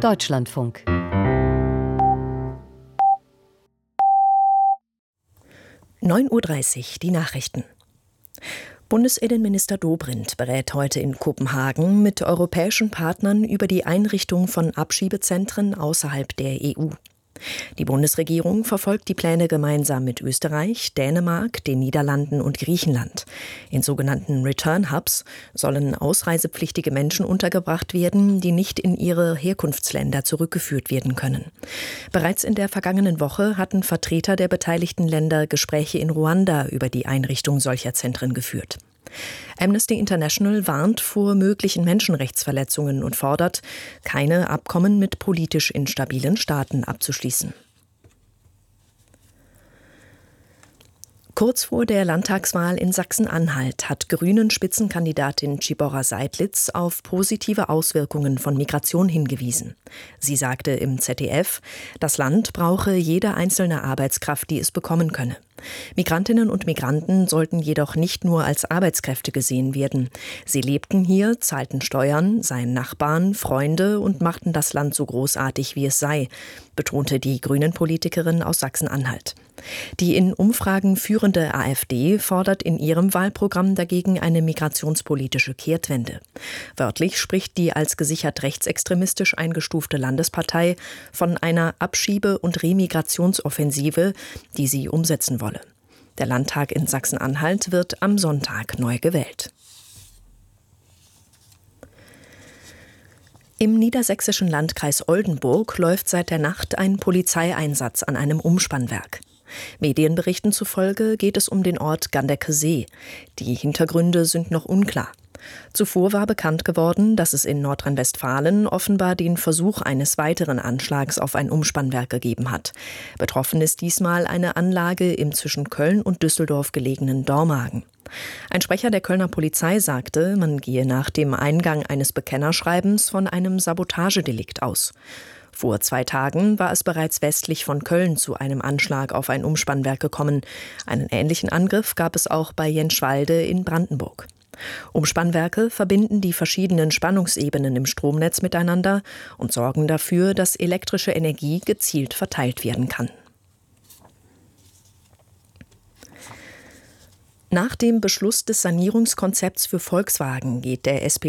Deutschlandfunk. (9:30 Uhr), die Nachrichten. Bundesinnenminister Dobrindt berät heute in Kopenhagen mit europäischen Partnern über die Einrichtung von Abschiebezentren außerhalb der EU. Die Bundesregierung verfolgt die Pläne gemeinsam mit Österreich, Dänemark, den Niederlanden und Griechenland. In sogenannten Return Hubs sollen ausreisepflichtige Menschen untergebracht werden, die nicht in ihre Herkunftsländer zurückgeführt werden können. Bereits in der vergangenen Woche hatten Vertreter der beteiligten Länder Gespräche in Ruanda über die Einrichtung solcher Zentren geführt. Amnesty International warnt vor möglichen Menschenrechtsverletzungen und fordert, keine Abkommen mit politisch instabilen Staaten abzuschließen. Kurz vor der Landtagswahl in Sachsen-Anhalt hat Grünen-Spitzenkandidatin Tschibora Seydlitz auf positive Auswirkungen von Migration hingewiesen. Sie sagte im ZDF, das Land brauche jede einzelne Arbeitskraft, die es bekommen könne. Migrantinnen und Migranten sollten jedoch nicht nur als Arbeitskräfte gesehen werden. Sie lebten hier, zahlten Steuern, seien Nachbarn, Freunde und machten das Land so großartig, wie es sei, betonte die Grünen-Politikerin aus Sachsen-Anhalt. Die in Umfragen führende AfD fordert in ihrem Wahlprogramm dagegen eine migrationspolitische Kehrtwende. Wörtlich spricht die als gesichert rechtsextremistisch eingestufte Landespartei von einer Abschiebe- und Remigrationsoffensive, die sie umsetzen wolle. Der Landtag in Sachsen-Anhalt wird am Sonntag neu gewählt. Im niedersächsischen Landkreis Oldenburg läuft seit der Nacht ein Polizeieinsatz an einem Umspannwerk. Medienberichten zufolge geht es um den Ort Ganderkesee. Die Hintergründe sind noch unklar. Zuvor war bekannt geworden, dass es in Nordrhein-Westfalen offenbar den Versuch eines weiteren Anschlags auf ein Umspannwerk gegeben hat. Betroffen ist diesmal eine Anlage im zwischen Köln und Düsseldorf gelegenen Dormagen. Ein Sprecher der Kölner Polizei sagte, man gehe nach dem Eingang eines Bekennerschreibens von einem Sabotagedelikt aus. Vor 2 Tagen war es bereits westlich von Köln zu einem Anschlag auf ein Umspannwerk gekommen. Einen ähnlichen Angriff gab es auch bei Jenschwalde in Brandenburg. Umspannwerke verbinden die verschiedenen Spannungsebenen im Stromnetz miteinander und sorgen dafür, dass elektrische Energie gezielt verteilt werden kann. Nach dem Beschluss des Sanierungskonzepts für Volkswagen geht der SPD